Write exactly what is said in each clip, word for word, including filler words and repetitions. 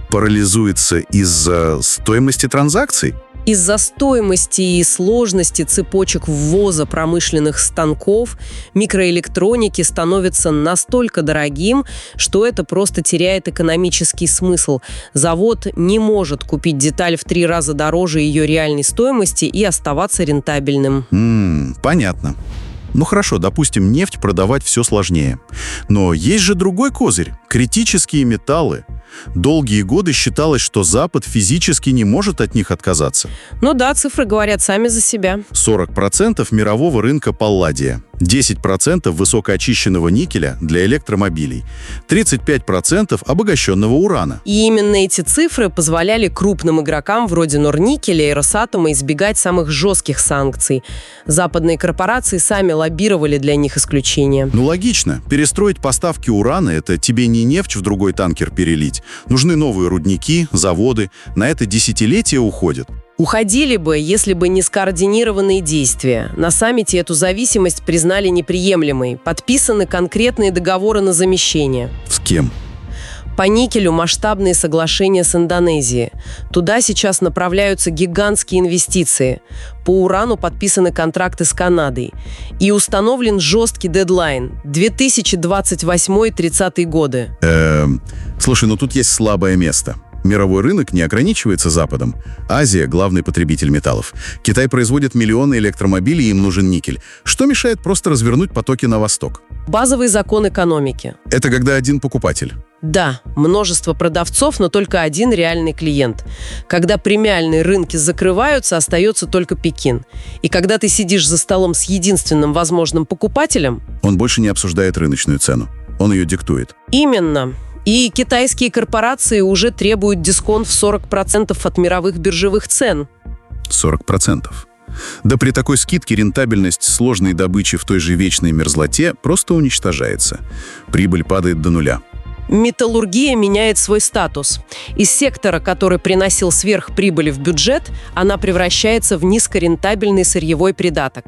парализуется из-за стоимости транзакций? Из-за стоимости и сложности цепочек ввоза промышленных станков микроэлектроники становится настолько дорогим, что это просто теряет экономический смысл. Завод не может купить деталь в три раза дороже ее реальной стоимости и оставаться рентабельным. М-м, понятно. Ну хорошо, допустим, нефть продавать все сложнее. Но есть же другой козырь – критические металлы. Долгие годы считалось, что Запад физически не может от них отказаться. Ну да, цифры говорят сами за себя. сорок процентов мирового рынка палладия, десять процентов высокоочищенного никеля для электромобилей, тридцать пять процентов обогащенного урана. И именно эти цифры позволяли крупным игрокам вроде Норникеля и Росатома избегать самых жестких санкций. Западные корпорации сами лоббировали для них исключения. Ну логично. Перестроить поставки урана – это тебе не нефть в другой танкер перелить. Нужны новые рудники, заводы. На это десятилетия уходят. Уходили бы, если бы не скоординированные действия. На саммите эту зависимость признали неприемлемой. Подписаны конкретные договоры на замещение. С кем? По никелю масштабные соглашения с Индонезией. Туда сейчас направляются гигантские инвестиции. По урану подписаны контракты с Канадой. И установлен жесткий дедлайн – две тысячи двадцать восьмой — тридцатый годы. Эм, слушай, ну тут есть слабое место. Мировой рынок не ограничивается Западом. Азия – главный потребитель металлов. Китай производит миллионы электромобилей, им нужен никель. Что мешает просто развернуть потоки на восток? Базовый закон экономики. Это когда один покупатель. Да, множество продавцов, но только один реальный клиент. Когда премиальные рынки закрываются, остается только Пекин. И когда ты сидишь за столом с единственным возможным покупателем... Он больше не обсуждает рыночную цену. Он ее диктует. Именно. И китайские корпорации уже требуют дисконт в сорок процентов от мировых биржевых цен. сорок процентов. Да при такой скидке рентабельность сложной добычи в той же вечной мерзлоте просто уничтожается. Прибыль падает до нуля. Металлургия меняет свой статус. Из сектора, который приносил сверхприбыли в бюджет, она превращается в низкорентабельный сырьевой придаток.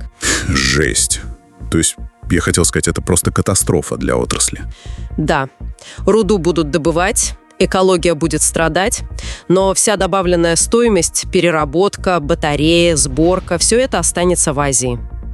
Жесть. То есть, я хотел сказать, это просто катастрофа для отрасли. Да. Руду будут добывать, экология будет страдать, но вся добавленная стоимость, переработка, батарея, сборка – все это останется в Азии.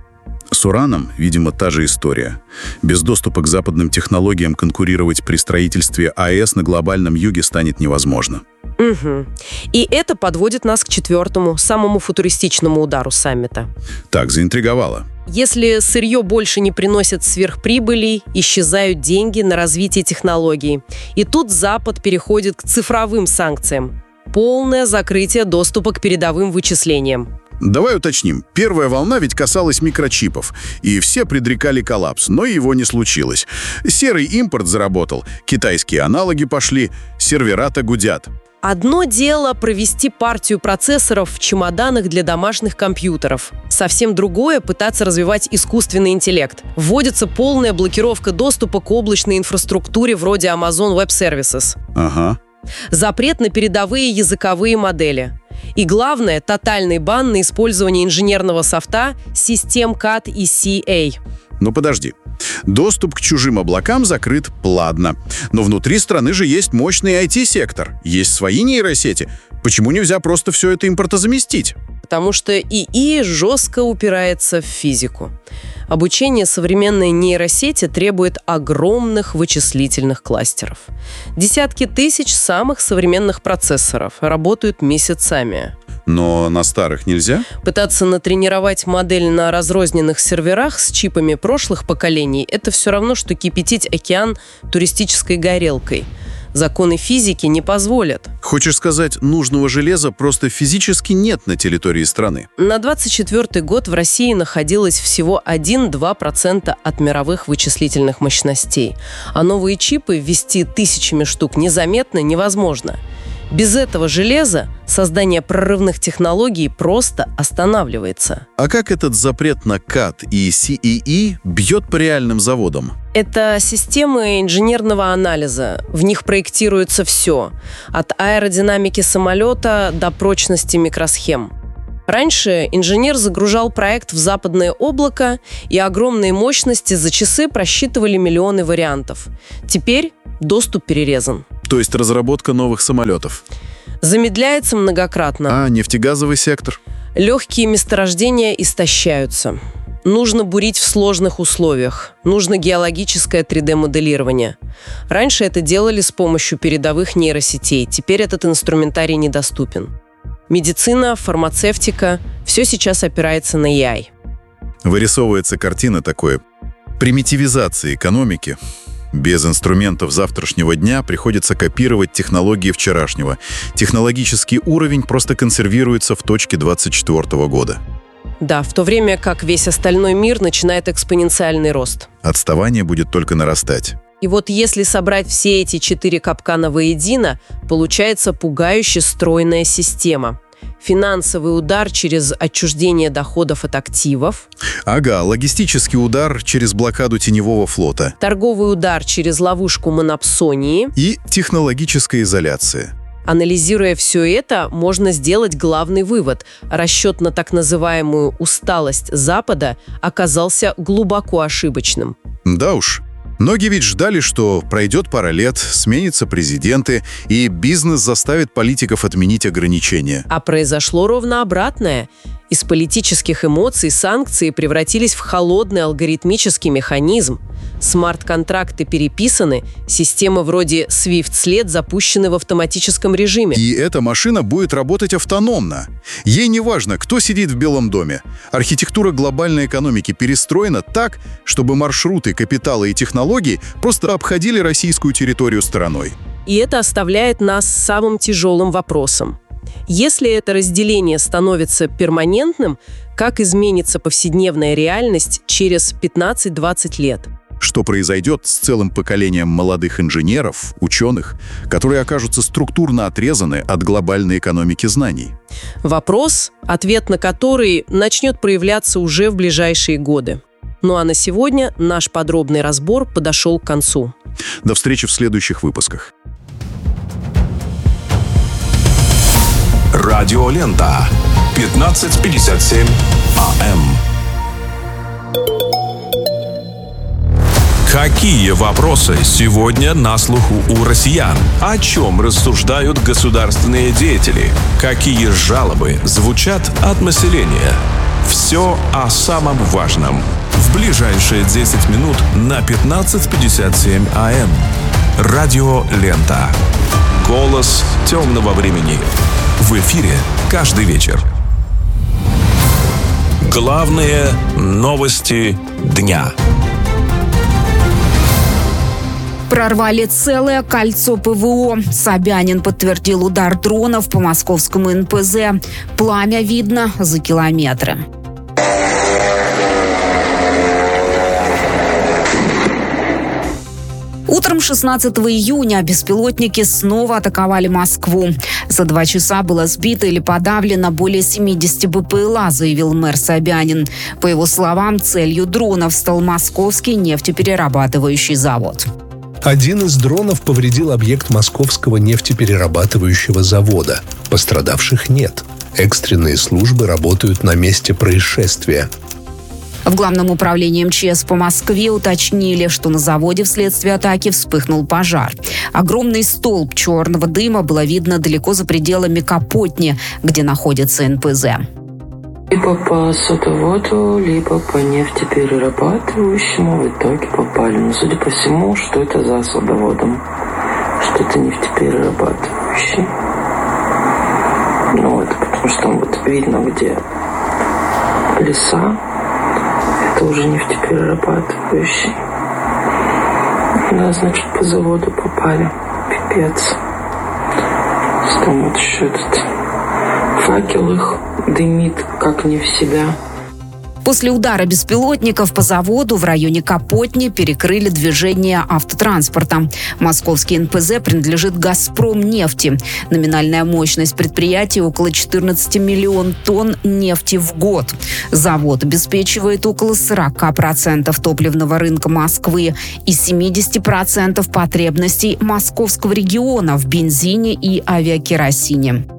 С ураном, видимо, та же история. Без доступа к западным технологиям конкурировать при строительстве АЭС на глобальном юге станет невозможно. Угу. И это подводит нас к четвертому, самому футуристичному удару саммита. Так, заинтриговало. Если сырье больше не приносит сверхприбылей, исчезают деньги на развитие технологий. И тут Запад переходит к цифровым санкциям. Полное закрытие доступа к передовым вычислениям. Давай уточним. Первая волна ведь касалась микрочипов, и все предрекали коллапс, но его не случилось. Серый импорт заработал, китайские аналоги пошли, сервера-то гудят. Одно дело провести партию процессоров в чемоданах для домашних компьютеров. Совсем другое – пытаться развивать искусственный интеллект. Вводится полная блокировка доступа к облачной инфраструктуре вроде Amazon Web Services. Ага. Запрет на передовые языковые модели. И главное – тотальный бан на использование инженерного софта, систем кад и си эй. Ну подожди. Доступ к чужим облакам закрыт, ладно. Но внутри страны же есть мощный ай ти-сектор, есть свои нейросети. Почему нельзя просто все это импортозаместить? Потому что ИИ жестко упирается в физику. Обучение современной нейросети требует огромных вычислительных кластеров. Десятки тысяч самых современных процессоров работают месяцами. Но на старых нельзя? Пытаться натренировать модель на разрозненных серверах с чипами прошлых поколений – это все равно, что кипятить океан туристической горелкой. Законы физики не позволят. Хочешь сказать, нужного железа просто физически нет на территории страны? На двадцать четвёртый год в России находилось всего один-два процента от мировых вычислительных мощностей. А новые чипы ввести тысячами штук незаметно невозможно. Без этого железа создание прорывных технологий просто останавливается. А как этот запрет на кад и си эй и бьет по реальным заводам? Это системы инженерного анализа. В них проектируется все. От аэродинамики самолета до прочности микросхем. Раньше инженер загружал проект в западное облако, и огромные мощности за часы просчитывали миллионы вариантов. Теперь доступ перерезан. То есть разработка новых самолетов. Замедляется многократно. А нефтегазовый сектор? Легкие месторождения истощаются. Нужно бурить в сложных условиях. Нужно геологическое три дэ-моделирование. Раньше это делали с помощью передовых нейросетей. Теперь этот инструментарий недоступен. Медицина, фармацевтика – все сейчас опирается на эй ай. Вырисовывается картина такой примитивизации экономики. Без инструментов завтрашнего дня приходится копировать технологии вчерашнего. Технологический уровень просто консервируется в точке двадцать четвёртого года. Да, в то время как весь остальной мир начинает экспоненциальный рост. Отставание будет только нарастать. И вот если собрать все эти четыре капкана воедино, получается пугающе стройная система. Финансовый удар через отчуждение доходов от активов. Ага, логистический удар через блокаду теневого флота. Торговый удар через ловушку монопсонии. И технологическая изоляция. Анализируя все это, можно сделать главный вывод. Расчет на так называемую усталость Запада оказался глубоко ошибочным. Да уж. Многие ведь ждали, что пройдет пара лет, сменятся президенты, и бизнес заставит политиков отменить ограничения. А произошло ровно обратное. Из политических эмоций санкции превратились в холодный алгоритмический механизм. Смарт-контракты переписаны, системы вроде свифт-след запущены в автоматическом режиме. И эта машина будет работать автономно. Ей не важно, кто сидит в Белом доме. Архитектура глобальной экономики перестроена так, чтобы маршруты, капитала и технологий просто обходили российскую территорию стороной. И это оставляет нас с самым тяжелым вопросом. Если это разделение становится перманентным, как изменится повседневная реальность через пятнадцать-двадцать лет? Что произойдет с целым поколением молодых инженеров, ученых, которые окажутся структурно отрезаны от глобальной экономики знаний? Вопрос, ответ на который начнет проявляться уже в ближайшие годы. Ну а на сегодня наш подробный разбор подошел к концу. До встречи в следующих выпусках. Радиолента. пятнадцать пятьдесят семь АМ. Какие вопросы сегодня на слуху у россиян? О чем рассуждают государственные деятели? Какие жалобы звучат от населения? Все о самом важном в ближайшие десять минут на пятнадцать пятьдесят семь АМ. Радиолента. Голос темного времени. В эфире каждый вечер. Главные новости дня. Прорвали целое кольцо ПВО. Собянин подтвердил удар дронов по московскому эн пэ зэ. Пламя видно за километры. Утром шестнадцатого июня беспилотники снова атаковали Москву. За два часа было сбито или подавлено более семьдесят бэ пэ эл а, заявил мэр Собянин. По его словам, целью дронов стал московский нефтеперерабатывающий завод. Один из дронов повредил объект московского нефтеперерабатывающего завода. Пострадавших нет. Экстренные службы работают на месте происшествия. В Главном управлении эм че эс по Москве уточнили, что на заводе вследствие атаки вспыхнул пожар. Огромный столб черного дыма было видно далеко за пределами Капотни, где находится эн пэ зэ. Либо по сотоводу, либо по нефтеперерабатывающему в итоге попали. Но судя по всему, что это за садоводом, что это нефтеперерабатывающий. Ну вот, потому что там вот видно, где леса. Это уже нефтеперерабатывающий. Да, значит, по заводу попали. Пипец. Там вот еще этот факел их дымит, как не в себя. После удара беспилотников по заводу в районе Капотни перекрыли движение автотранспорта. Московский эн пэ зэ принадлежит «Газпромнефти». Номинальная мощность предприятия около четырнадцать миллионов тонн нефти в год. Завод обеспечивает около сорок процентов топливного рынка Москвы и семьдесят процентов потребностей московского региона в бензине и авиакеросине.